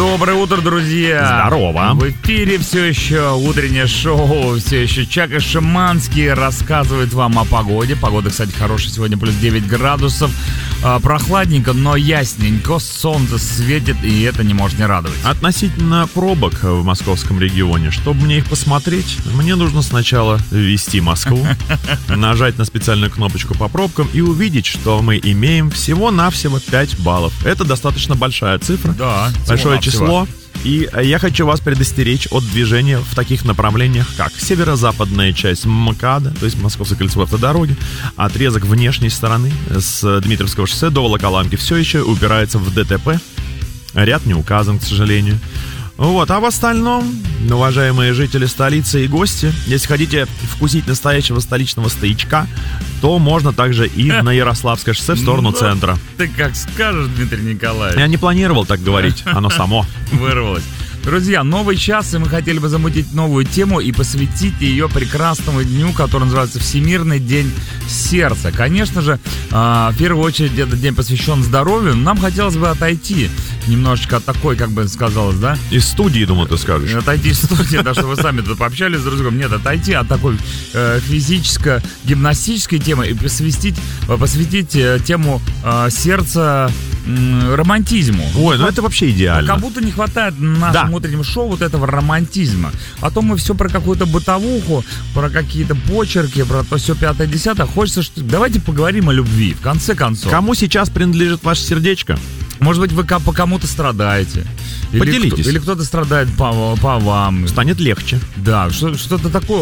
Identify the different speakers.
Speaker 1: Доброе утро, друзья!
Speaker 2: Здорово!
Speaker 1: В эфире все еще утреннее шоу, все еще Чак и Шиманский рассказывает вам о погоде. Погода, кстати, хорошая, сегодня плюс 9 градусов. Прохладненько, но ясненько, солнце светит, и это не может не радовать.
Speaker 2: Относительно пробок в московском регионе, чтобы мне их посмотреть, мне нужно сначала ввести Москву, нажать на специальную кнопочку по пробкам и увидеть, что мы имеем всего-навсего 5 баллов. Это достаточно большая цифра,
Speaker 1: да,
Speaker 2: большое число. И я хочу вас предостеречь от движения в таких направлениях, как северо-западная часть МКАДа, то есть Московской кольцевой автодороги, отрезок внешней стороны с Дмитровского шоссе до Волоколамки все еще упирается в ДТП. Ряд не указан, к сожалению. Вот, а в остальном, уважаемые жители столицы и гости, если хотите вкусить настоящего столичного стоячка, то можно также и на Ярославское шоссе в сторону центра.
Speaker 1: Ты как скажешь, Дмитрий Николаевич.
Speaker 2: Я не планировал так говорить, оно само
Speaker 1: вырвалось. Друзья, новый час, и мы хотели бы замутить новую тему и посвятить ее прекрасному дню, который называется Всемирный день сердца. Конечно же, в первую очередь, этот день посвящен здоровью. Нам хотелось бы отойти немножечко от такой, как бы сказалось, да?
Speaker 2: Из студии, думаю, ты скажешь.
Speaker 1: Отойти из студии, да, что вы сами тут пообщались друг с другом. Нет, отойти от такой физическо-гимнастической темы и посвятить тему сердца романтизму.
Speaker 2: Ой, ну это вообще идеально.
Speaker 1: Как будто не хватает нашему утреннему шоу вот этого романтизма. А то мы все про какую-то бытовуху, про какие-то почерки, про то все 5-10. Хочется, что давайте поговорим о любви, в конце концов.
Speaker 2: Кому сейчас принадлежит ваше сердечко?
Speaker 1: Может быть, вы по кому-то страдаете.
Speaker 2: Поделитесь.
Speaker 1: Или кто-то страдает по вам.
Speaker 2: Станет легче.
Speaker 1: Да, что-то такое.